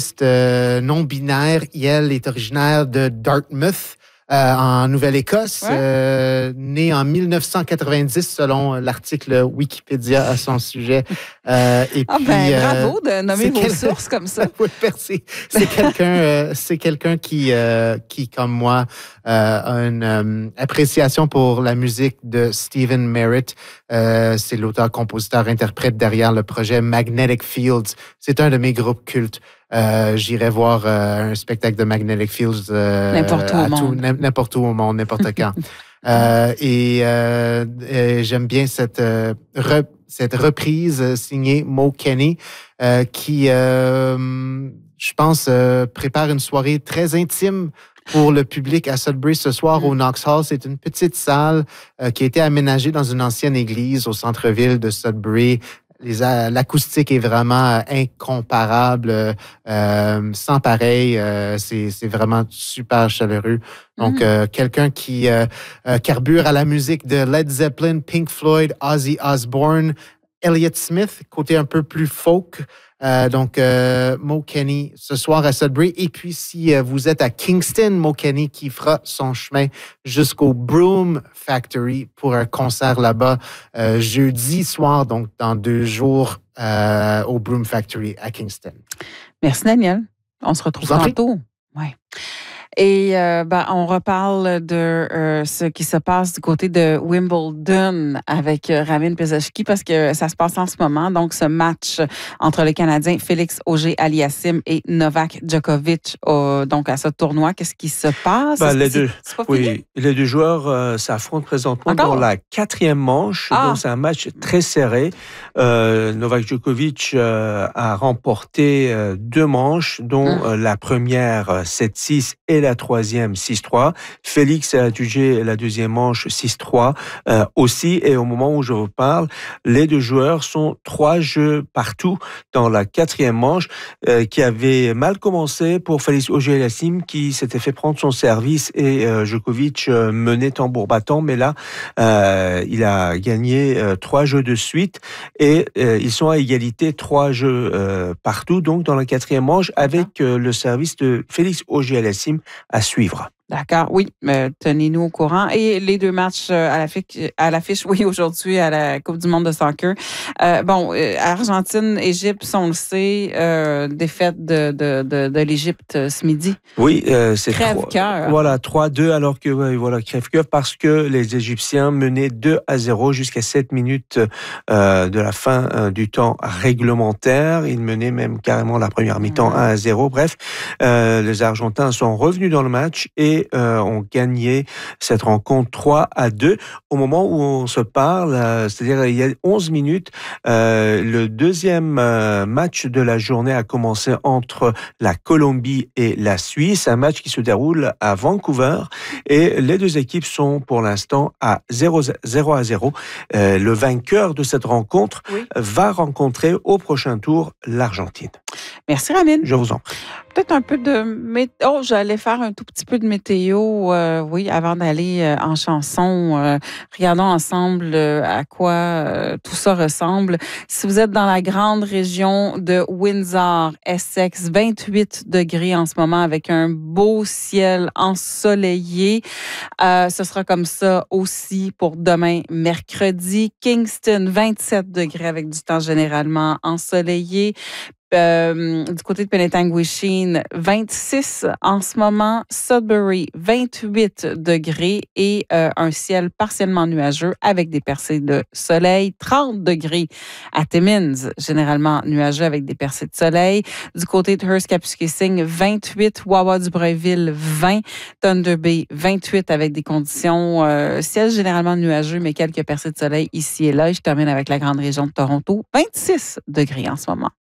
non-binaire. Elle est originaire de Dartmouth, en Nouvelle-Écosse, née en 1990 selon l'article Wikipédia à son sujet. Et puis, bravo de nommer vos sources comme ça. Oui, merci. C'est quelqu'un qui, comme moi, a une appréciation pour la musique de Stephen Merritt. C'est l'auteur, compositeur, interprète derrière le projet Magnetic Fields. C'est un de mes groupes cultes. J'irai voir un spectacle de Magnetic Fields n'importe où au monde, n'importe quand. Et j'aime bien cette reprise signée Mo Kenny qui, je pense, prépare une soirée très intime pour le public à Sudbury ce soir au Knox Hall. C'est une petite salle qui a été aménagée dans une ancienne église au centre-ville de Sudbury. L'acoustique est vraiment incomparable, sans pareil. C'est vraiment super chaleureux. Donc, quelqu'un qui carbure à la musique de Led Zeppelin, Pink Floyd, Ozzy Osbourne, Elliott Smith, côté un peu plus folk. Donc, Mo Kenny ce soir à Sudbury. Et puis, si vous êtes à Kingston, Mo Kenny qui fera son chemin jusqu'au Broom Factory pour un concert là-bas jeudi soir, donc dans 2 jours, au Broom Factory à Kingston. Merci, Daniel. On se retrouve tantôt. Ouais. Et on reparle de ce qui se passe du côté de Wimbledon avec Ramin Pesachki parce que ça se passe en ce moment. Donc, ce match entre le Canadien Félix Auger-Aliassime et Novak Djokovic, donc à ce tournoi, qu'est-ce qui se passe? Les deux joueurs s'affrontent présentement dans la 4e manche. Donc, c'est un match très serré. Novak Djokovic a remporté 2 manches, dont la première 7-6 et la 3e 6-3. Félix a adjugé la 2e manche 6-3 aussi. Et au moment où je vous parle, les 2 joueurs sont 3 jeux partout dans la 4e manche qui avait mal commencé pour Félix Auger-Aliassime qui s'était fait prendre son service et Djokovic menait tambour battant. Mais là, il a gagné 3 jeux de suite et ils sont à égalité 3 jeux partout. Donc dans la 4e manche avec le service de Félix Auger-Aliassime à suivre. D'accord, oui. Tenez-nous au courant. Et les 2 matchs à l'affiche, aujourd'hui, à la Coupe du monde de soccer. Argentine-Égypte, on le sait, défaite de l'Égypte ce midi. Oui, c'est crève-cœur. Voilà, 3-2, alors que, crève-cœur, parce que les Égyptiens menaient 2-0 jusqu'à 7 minutes de la fin du temps réglementaire. Ils menaient même carrément la première mi-temps 1-0. Bref, les Argentins sont revenus dans le match et ont gagné cette rencontre 3-2. Au moment où on se parle, c'est-à-dire il y a 11 minutes, le 2e match de la journée a commencé entre la Colombie et la Suisse, un match qui se déroule à Vancouver et les 2 équipes sont pour l'instant à 0-0. Le vainqueur de cette rencontre va rencontrer au prochain tour l'Argentine. Merci, Ramin. Je vous en prie. Peut-être un peu de météo. J'allais faire un tout petit peu de météo, avant d'aller en chanson. Regardons ensemble à quoi tout ça ressemble. Si vous êtes dans la grande région de Windsor, Essex, 28 degrés en ce moment avec un beau ciel ensoleillé. Ce sera comme ça aussi pour demain, mercredi. Kingston, 27 degrés avec du temps généralement ensoleillé. Du côté de Penetanguishene, 26 en ce moment. Sudbury, 28 degrés et un ciel partiellement nuageux avec des percées de soleil. 30 degrés à Timmins, généralement nuageux avec des percées de soleil. Du côté de Hearst-Kapuskasing, 28. Wawa-du-Breuil-Ville, 20. Thunder Bay, 28 avec des conditions ciel généralement nuageux mais quelques percées de soleil ici et là. Et je termine avec la grande région de Toronto, 26 degrés en ce moment.